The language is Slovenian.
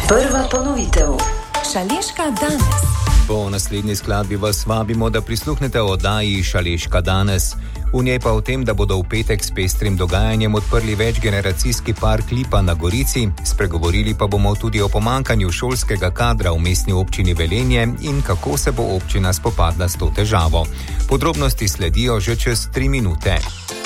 Prva ponovitev. Šaleška danes. Po naslednji skladbi vas vabimo, da prisluhnete oddaji Šaleška danes. V njej pa o tem, da bodo v petek s pestrim dogajanjem odprli večgeneracijski park Lipa na Gorici, spregovorili pa bomo tudi o pomankanju šolskega kadra v mestni občini Velenje in kako se bo občina spopadla s to težavo. Podrobnosti sledijo že čez 3 minute.